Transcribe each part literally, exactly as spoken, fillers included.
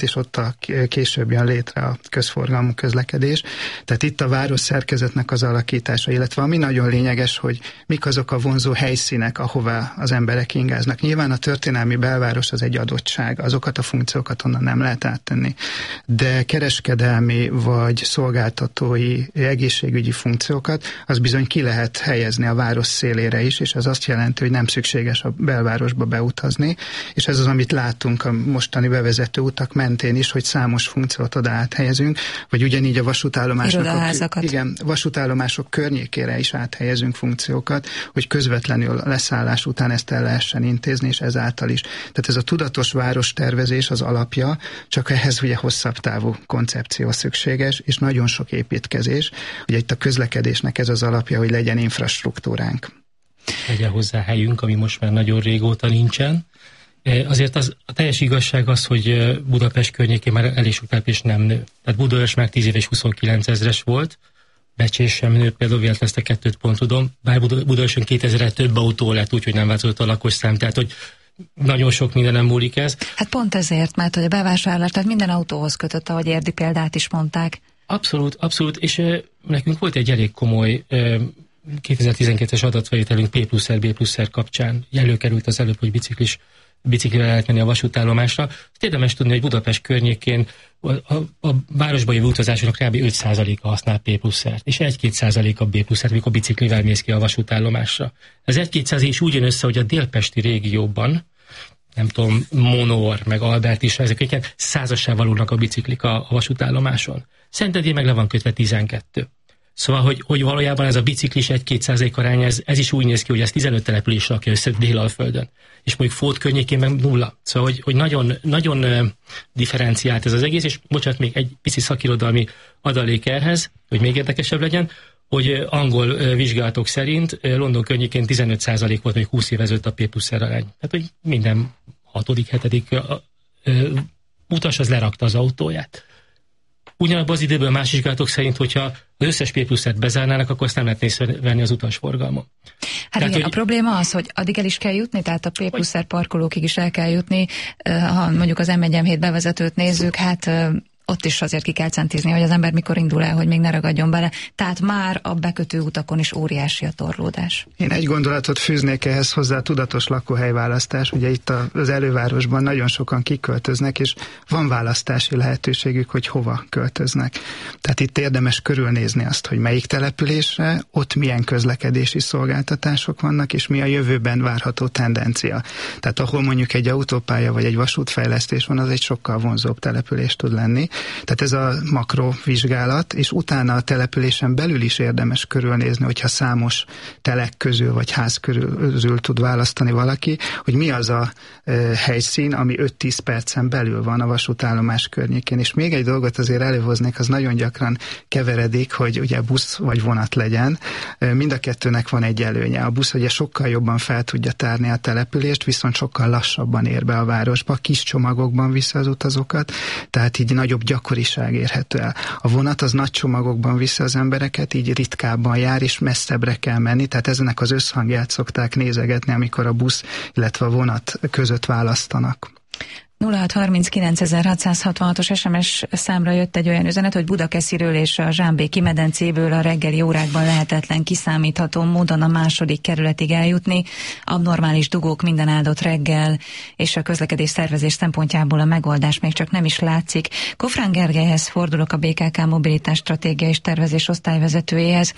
lett, és ott a később jön létre a közforgalmú közlekedés. Tehát itt a város szerkezetnek az alakítása, illetve ami nagyon lényeges, hogy mik azok a vonzó helyszínek, ahová az emberek ingáznak. Nyilván a történelmi belváros az egy adottság, azokat a funkciókat onnan nem lehet áttenni. De kereskedelmi vagy szolgáltatói, egészségügyi funkciókat, az bizony ki lehet helyezni a város szélére is, és ez azt jelenti, hogy nem szükséges a belvárosba beutazni, és ez az, amit látunk a mostani bevezető utak mentén is, hogy számos funkciót oda áthelyezünk, vagy ugyanígy a vasútállomások, igen, vasútállomások környékére is áthelyezünk funkciókat, hogy közvetlenül leszállás után ezt el lehessen intézni, és ezáltal is. Tehát ez a tudatos várostervezés az alapja, csak ehhez ugye hosszabb távú koncepció szükséges, és nagyon sok építkezés. Ugye itt a közlekedésnek ez az alapja, hogy legyen infrastruktúránk. Legyen hozzá helyünk, ami most már nagyon régóta nincsen. Azért az, a teljes igazság az, hogy Budapest környékén már elég sok település nem nő. Tehát Budaörs már tíz éves huszonkilenc ezres volt, Becsés sem nő, például véletlenül ezt a kettőt pont tudom, bár Budaörsön kétezerre több autó lett, úgyhogy nem változott a lakosszám, tehát hogy nagyon sok mindenem múlik ez. Hát pont ezért, mert hogy a bevásárlás, tehát minden autóhoz kötött, ahogy Érdi példát is mondták. Abszolút, abszolút, és uh, nekünk volt egy elég komoly uh, kétezer-tizenkettes adatfelvételünk P plusz R, B plusz R kapcsán. Előkerült az előbb, hogy biciklis, biciklivel lehet menni a vasútállomásra. Érdemes tudni, hogy Budapest környékén a, a, a városba jövő utazásoknak kb. öt százaléka használ P plusz R-t, és egy-két százaléka B plusz R-t, amikor biciklivel mész ki a vasútállomásra. Ez egy-két százalék is úgy jön össze, hogy a délpesti régióban, nem tudom, Monor, meg Albert is, ezek százassá valónak a biciklik a, a vasútállomáson. Szentendrén meg le van kötve tizenkettő. Szóval, hogy, hogy valójában ez a biciklis egy-két százalék arány, ez, ez is úgy néz ki, hogy ez tizenöt település rakja össze Délalföldön. És mondjuk Fót környékén meg nulla. Szóval, hogy, hogy nagyon, nagyon uh, differenciált ez az egész, és bocsánat, még egy pici szakirodalmi adalék ehhez, hogy még érdekesebb legyen, hogy uh, angol uh, vizsgálatok szerint uh, London környékén tizenöt százalék volt még húsz év ezelőtt a P plusz R arány. Tehát, hogy minden hatodik, hetedik uh, uh, utas az lerakta az autóját. Ugyanabban az időben más vizsgálatok szerint, hogyha az összes P plusz R-t bezárnának, akkor azt nem lehet észrevenni az utasforgalmon. Hát tehát, igen, hogy... a probléma az, hogy addig el is kell jutni, tehát a P plusz R parkolókig is el kell jutni. Ha mondjuk az M egy M hét bevezetőt nézzük, hát ott is azért ki kell centizni, hogy az ember mikor indul el, hogy még ne ragadjon bele. Tehát már a bekötő utakon is óriási a torlódás. Én egy gondolatot fűznék ehhez hozzá, tudatos lakóhelyválasztás. Ugye itt az elővárosban nagyon sokan kiköltöznek, és van választási lehetőségük, hogy hova költöznek. Tehát itt érdemes körülnézni azt, hogy melyik településre, ott milyen közlekedési szolgáltatások vannak, és mi a jövőben várható tendencia. Tehát ahol mondjuk egy autópálya vagy egy vasútfejlesztés van, az egy sokkal vonzóbb település tud lenni. Tehát ez a makrovizsgálat, és utána a településen belül is érdemes körülnézni, hogyha számos telek közül vagy ház közül tud választani valaki, hogy mi az a e, helyszín, ami öt-tíz percen belül van a vasútállomás környékén. És még egy dolgot azért előhoznék, az nagyon gyakran keveredik, hogy ugye busz vagy vonat legyen. E, mind a kettőnek van egy előnye. A busz ugye sokkal jobban fel tudja tárni a települést, viszont sokkal lassabban ér be a városba, kis csomagokban vissza az utazókat, tehát így nagyobb gyakoriság érhető el. A vonat az nagy csomagokban viszi az embereket, így ritkábban jár, és messzebbre kell menni, tehát ezenek az összhangját szokták nézegetni, amikor a busz, illetve a vonat között választanak. nulla hat harminckilencezer-hatszázhatvanhatos es em es számra jött egy olyan üzenet, hogy Budakesziről és a Zsámbéki medencéből a reggeli órákban lehetetlen kiszámítható módon a második kerületig eljutni. Abnormális dugók minden áldott reggel, és a közlekedés szervezés szempontjából a megoldás még csak nem is látszik. Kofrán Gergelyhez fordulok, a bé ká ká Mobilitás Stratégia és Tervezés osztályvezetőjéhez.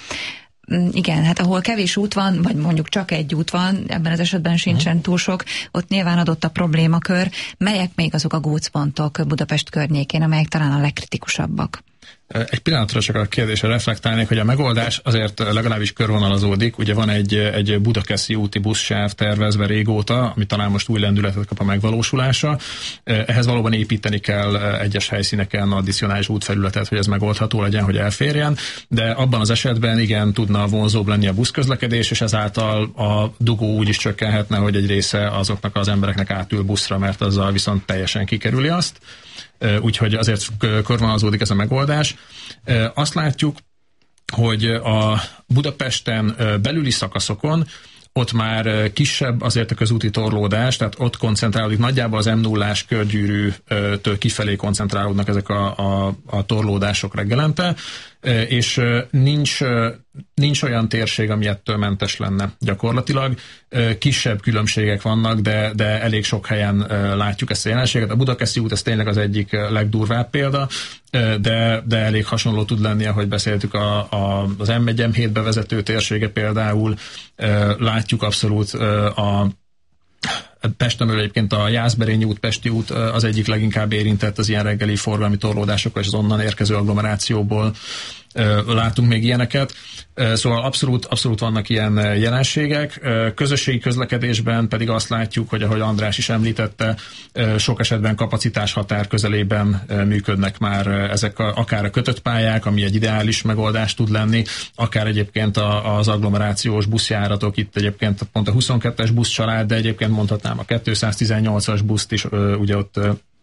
Igen, hát ahol kevés út van, vagy mondjuk csak egy út van, ebben az esetben sincsen túl sok, ott nyilván adott a problémakör. Melyek még azok a gócpontok Budapest környékén, amelyek talán a legkritikusabbak? Egy pillanatra csak a kérdésre reflektálnék, hogy a megoldás azért legalábbis körvonalazódik. Ugye van egy, egy budakeszi úti buszsáv tervezve régóta, ami talán most új lendületet kap a megvalósulásra. Ehhez valóban építeni kell egyes helyszíneken addicionális útfelületet, hogy ez megoldható legyen, hogy elférjen, de abban az esetben igen, tudna vonzóbb lenni a buszközlekedés, és ezáltal a dugó úgy is csökkenhetne, hogy egy része azoknak az embereknek átül buszra, mert azzal viszont teljesen kikerüli azt. Úgyhogy azért körvonalazódik ez a megoldás. Azt látjuk, hogy a Budapesten belüli szakaszokon ott már kisebb azért a közúti torlódás, tehát ott koncentrálódik, nagyjából az em nullás körgyűrűtől kifelé koncentrálódnak ezek a, a, a torlódások reggelente, és nincs, nincs olyan térség, ami ettől mentes lenne gyakorlatilag. Kisebb különbségek vannak, de, de elég sok helyen látjuk ezt a jelenséget. A Budakeszi út ez tényleg az egyik legdurvább példa, de, de elég hasonló tud lenni, ahogy beszéltük, a, a, az em egy em hétbe vezető térsége például. Látjuk abszolút a Pestemről egyébként a Jászberényi út, Pesti út az egyik leginkább érintett az ilyen reggeli forgalmi torlódásokkal, és az onnan érkező agglomerációból látunk még ilyeneket. Szóval abszolút, abszolút vannak ilyen jelenségek. Közösségi közlekedésben pedig azt látjuk, hogy ahogy András is említette, sok esetben kapacitás határ közelében működnek már ezek a, akár a kötött pályák, ami egy ideális megoldás tud lenni, akár egyébként az agglomerációs buszjáratok, itt egyébként pont a huszonkettes buszcsalád, de egyébként mondhatnám a kétszáztizennyolcas buszt is, ugye ott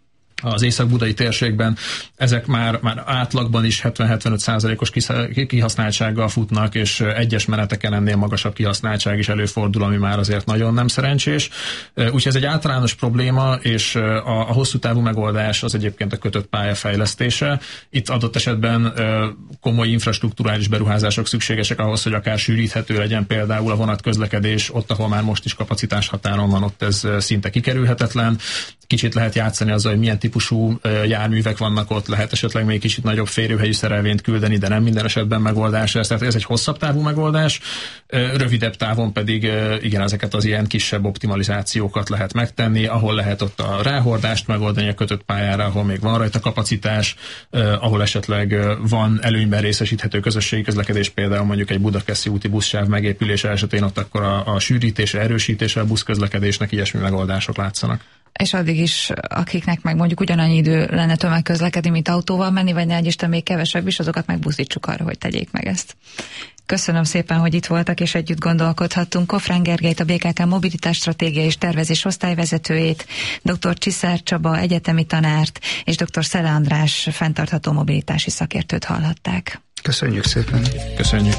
az észak-budai térségben, ezek már, már átlagban is hetven-hetvenöt százalékos kihasználtsággal futnak, és egyes meneteken ennél magasabb kihasználtság is előfordul, ami már azért nagyon nem szerencsés. Úgyhogy ez egy általános probléma, és a, a hosszú távú megoldás az egyébként a kötött pálya fejlesztése. Itt adott esetben komoly infrastrukturális beruházások szükségesek ahhoz, hogy akár sűríthető legyen például a vonatközlekedés, ott, ahol már most is kapacitás határon van, ott ez szinte kikerülhetetlen. Kicsit lehet játszani azzal, hogy milyen típusú járművek vannak ott, lehet esetleg még kicsit nagyobb férőhelyű szerelvényt küldeni, de nem minden esetben megoldás ez. Tehát ez egy hosszabb távú megoldás, rövidebb távon pedig igen, ezeket az ilyen kisebb optimalizációkat lehet megtenni, ahol lehet ott a ráhordást megoldani a kötött pályára, ahol még van rajta kapacitás, ahol esetleg van előnyben részesíthető közösségi közlekedés, például mondjuk egy budakeszi úti buszsáv megépülése esetén, ott akkor a, a sűrítése, erősítése a buszközlekedésnek ilyesmi megoldások látszanak. És addig is, akiknek meg mondjuk ugyanannyi idő lenne tömegközlekedni, mint autóval menni, vagy ne Isten még kevesebb is, azokat megbuzdítsuk arra, hogy tegyék meg ezt. Köszönöm szépen, hogy itt voltak, és együtt gondolkodhattunk. Kofrán Gergelyt, a bé ká ká Mobilitás Stratégia és Tervezés osztályvezetőjét, dr. Csiszár Csaba egyetemi tanárt, és dr. Szele András fenntartható mobilitási szakértőt hallhatták. Köszönjük szépen. Köszönjük.